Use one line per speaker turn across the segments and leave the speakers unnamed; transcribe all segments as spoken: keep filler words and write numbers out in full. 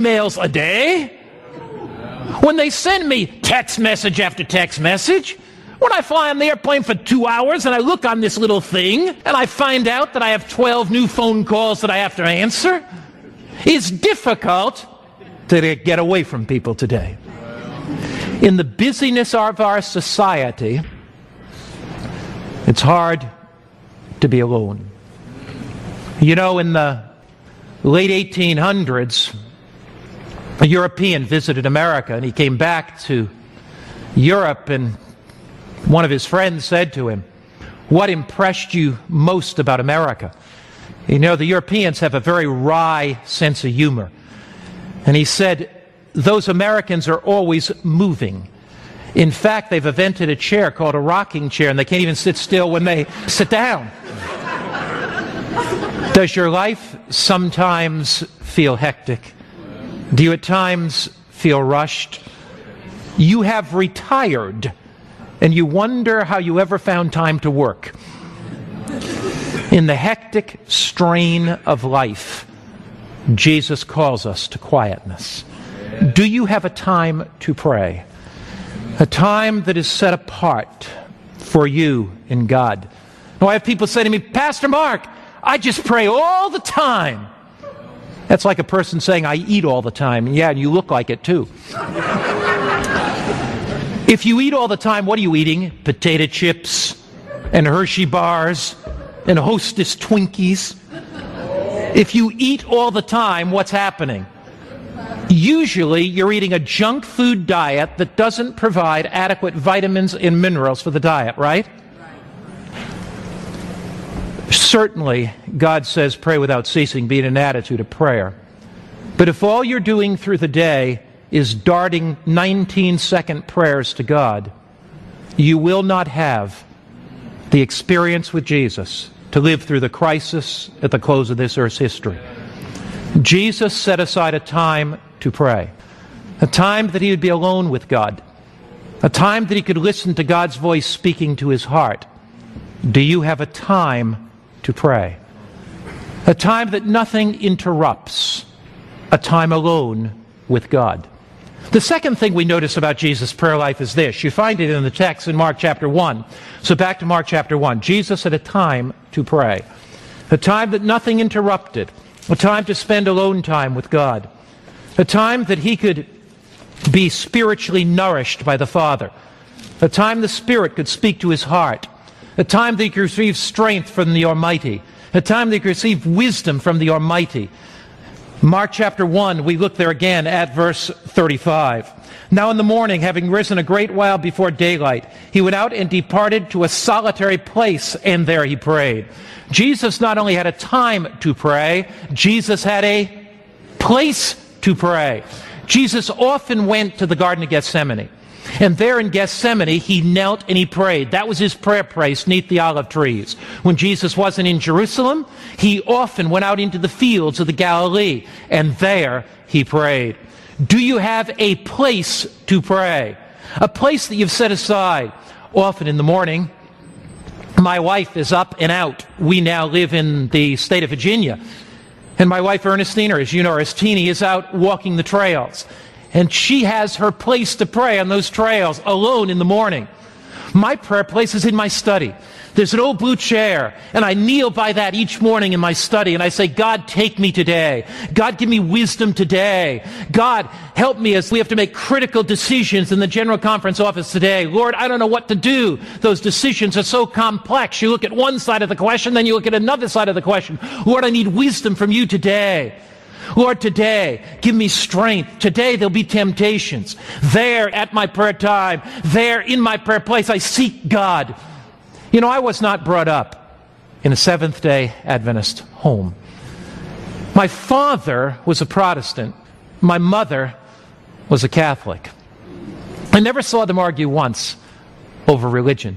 emails a day, when they send me text message after text message, when I fly on the airplane for two hours and I look on this little thing and I find out that I have twelve new phone calls that I have to answer, it's difficult to get away from people today. In the busyness of our society, it's hard to be alone. You know, in the late eighteen hundreds, a European visited America, and he came back to Europe, and one of his friends said to him, "What impressed you most about America?" You know, the Europeans have a very wry sense of humor. And he said, "Those Americans are always moving. In fact, they've invented a chair called a rocking chair, and they can't even sit still when they sit down." Does your life sometimes feel hectic? Do you at times feel rushed? You have retired, and you wonder how you ever found time to work. In the hectic strain of life, Jesus calls us to quietness. Do you have a time to pray? A time that is set apart for you and God. Now, I have people say to me, "Pastor Mark, I just pray all the time." That's like a person saying, "I eat all the time." Yeah, and you look like it too. If you eat all the time, what are you eating? Potato chips and Hershey bars and Hostess Twinkies. If you eat all the time, what's happening? Usually, you're eating a junk food diet that doesn't provide adequate vitamins and minerals for the diet, right? Certainly, God says, pray without ceasing, be in an attitude of prayer. But if all you're doing through the day is darting nineteen-second prayers to God, you will not have the experience with Jesus to live through the crisis at the close of this earth's history. Jesus set aside a time to pray, a time that he would be alone with God, a time that he could listen to God's voice speaking to his heart. Do you have a time to pray? A time that nothing interrupts, a time alone with God. The second thing we notice about Jesus' prayer life is this. You find it in the text in Mark chapter one. So back to Mark chapter one. Jesus had a time to pray, a time that nothing interrupted, a time to spend alone time with God, a time that he could be spiritually nourished by the Father, a time the Spirit could speak to his heart, a time that he could receive strength from the Almighty, a time that he could receive wisdom from the Almighty. Mark chapter one, we look there again at verse thirty-five. Now in the morning, having risen a great while before daylight, he went out and departed to a solitary place, and there he prayed. Jesus not only had a time to pray, Jesus had a place to pray. Jesus often went to the Garden of Gethsemane. And there in Gethsemane, he knelt and he prayed. That was his prayer place, neath the olive trees. When Jesus wasn't in Jerusalem, he often went out into the fields of the Galilee, and there he prayed. Do you have a place to pray? A place that you've set aside? Often in the morning, my wife is up and out. We now live in the state of Virginia. And my wife, Ernestine, or as you know, Ernestine, is out walking the trails. And she has her place to pray on those trails alone in the morning. My prayer place is in my study. There's an old blue chair, and I kneel by that each morning in my study, and I say, God, take me today. God, give me wisdom today. God, help me as we have to make critical decisions in the General Conference office today. Lord, I don't know what to do. Those decisions are so complex. You look at one side of the question, then you look at another side of the question. Lord, I need wisdom from you today. Lord, today, give me strength. Today, there'll be temptations. There, at my prayer time, there, in my prayer place, I seek God. You know, I was not brought up in a Seventh-day Adventist home. My father was a Protestant. My mother was a Catholic. I never saw them argue once over religion.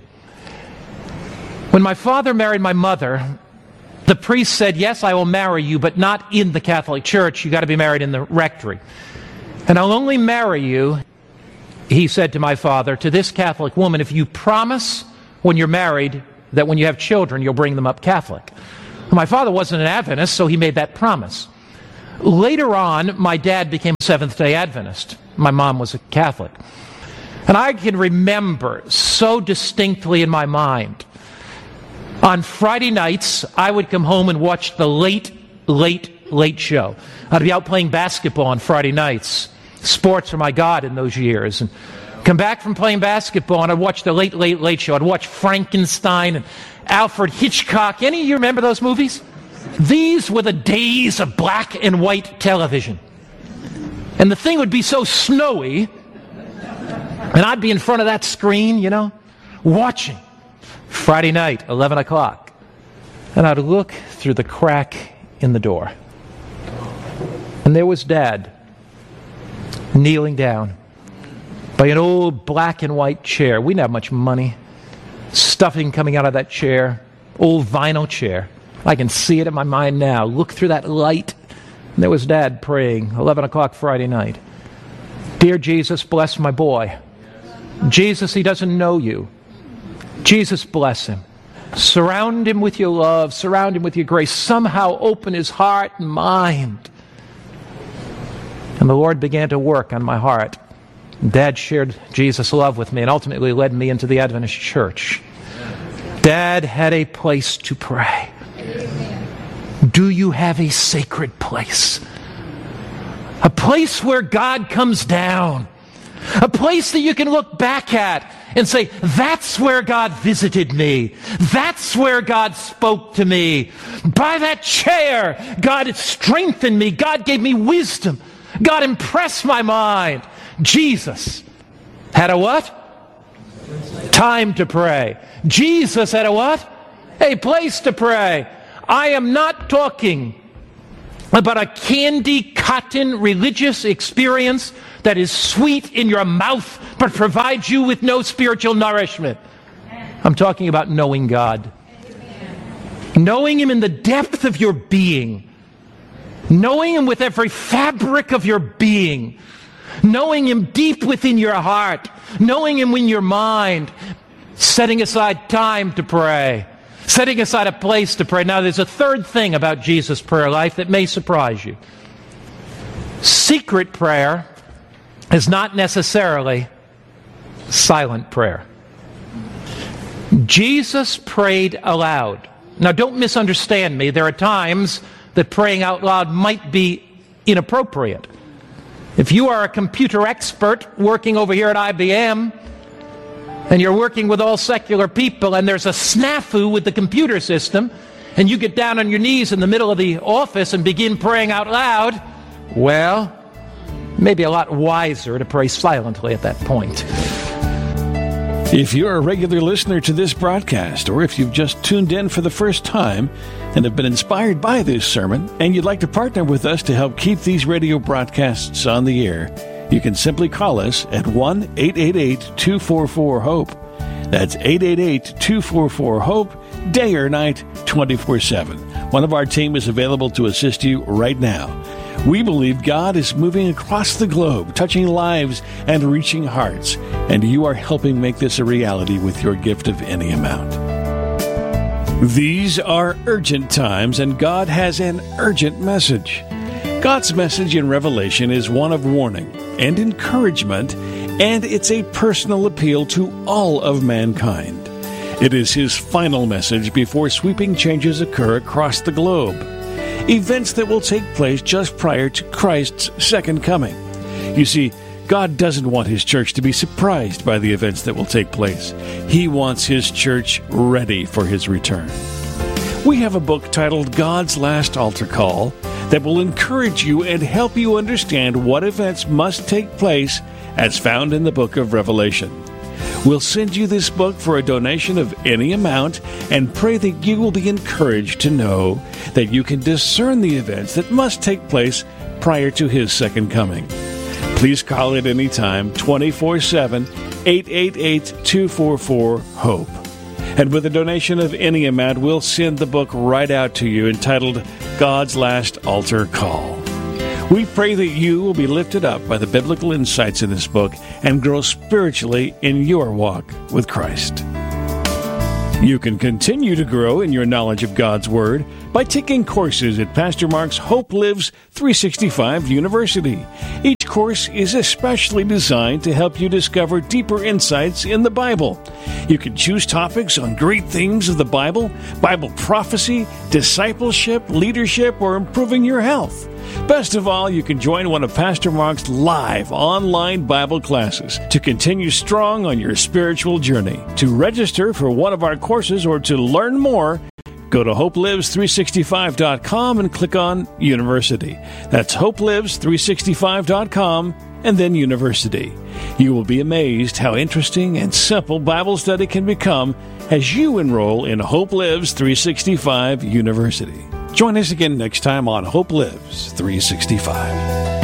When my father married my mother, the priest said, yes, I will marry you, but not in the Catholic Church. You've got to be married in the rectory. And I'll only marry you, he said to my father, to this Catholic woman, if you promise when you're married that when you have children, you'll bring them up Catholic. My father wasn't an Adventist, so he made that promise. Later on, my dad became a Seventh-day Adventist. My mom was a Catholic. And I can remember so distinctly in my mind, on Friday nights, I would come home and watch the late, late, late show. I'd be out playing basketball on Friday nights. Sports were my God in those years. And come back from playing basketball and I'd watch the late, late, late show. I'd watch Frankenstein and Alfred Hitchcock. Any of you remember those movies? These were the days of black and white television. And the thing would be so snowy, and I'd be in front of that screen, you know, watching. Friday night, eleven o'clock. And I'd look through the crack in the door. And there was Dad, kneeling down by an old black and white chair. We didn't have much money. Stuffing coming out of that chair. Old vinyl chair. I can see it in my mind now. Look through that light. And there was Dad praying, eleven o'clock Friday night. Dear Jesus, bless my boy. Jesus, he doesn't know you. Jesus, bless him. Surround him with your love. Surround him with your grace. Somehow open his heart and mind. And the Lord began to work on my heart. Dad shared Jesus' love with me and ultimately led me into the Adventist church. Dad had a place to pray. Do you have a sacred place? A place where God comes down. A place that you can look back at and say, that's where God visited me. That's where God spoke to me. By that chair, God strengthened me. God gave me wisdom. God impressed my mind. Jesus had a what? Time to pray. Jesus had a what? A place to pray. I am not talking about a candy cotton religious experience that is sweet in your mouth but provides you with no spiritual nourishment. I'm talking about knowing God. Knowing Him in the depth of your being. Knowing Him with every fabric of your being. Knowing Him deep within your heart. Knowing Him in your mind. Setting aside time to pray. Setting aside a place to pray. Now there's a third thing about Jesus' prayer life that may surprise you. Secret prayer is not necessarily silent prayer. Jesus prayed aloud. Now don't misunderstand me. There are times that praying out loud might be inappropriate. If you are a computer expert working over here at I B M, and you're working with all secular people, and there's a snafu with the computer system, and you get down on your knees in the middle of the office and begin praying out loud, well, maybe a lot wiser to pray silently at that point.
If you're a regular listener to this broadcast, or if you've just tuned in for the first time and have been inspired by this sermon, and you'd like to partner with us to help keep these radio broadcasts on the air, you can simply call us at one eight eight eight, two four four, HOPE. That's eight eight eight, two four four, HOPE, day or night, twenty-four seven. One of our team is available to assist you right now. We believe God is moving across the globe, touching lives and reaching hearts, and you are helping make this a reality with your gift of any amount. These are urgent times, and God has an urgent message. God's message in Revelation is one of warning and encouragement, and it's a personal appeal to all of mankind. It is His final message before sweeping changes occur across the globe. Events that will take place just prior to Christ's second coming. You see, God doesn't want His church to be surprised by the events that will take place. He wants His church ready for His return. We have a book titled God's Last Altar Call that will encourage you and help you understand what events must take place as found in the book of Revelation. We'll send you this book for a donation of any amount and pray that you will be encouraged to know that you can discern the events that must take place prior to His second coming. Please call at any time, twenty-four seven, eight eight eight, two four four, HOPE. And with a donation of any amount, we'll send the book right out to you entitled God's Last Altar Call. We pray that you will be lifted up by the biblical insights in this book and grow spiritually in your walk with Christ. You can continue to grow in your knowledge of God's Word by taking courses at Pastor Mark's Hope Lives three sixty-five University. Each course is especially designed to help you discover deeper insights in the Bible. You can choose topics on great themes of the Bible, Bible prophecy, discipleship, leadership, or improving your health. Best of all, you can join one of Pastor Mark's live online Bible classes to continue strong on your spiritual journey. To register for one of our courses or to learn more, go to hope lives three sixty-five dot com and click on University. That's hope lives three sixty-five dot com and then University. You will be amazed how interesting and simple Bible study can become as you enroll in Hope Lives three sixty-five University. Join us again next time on Hope Lives three sixty-five.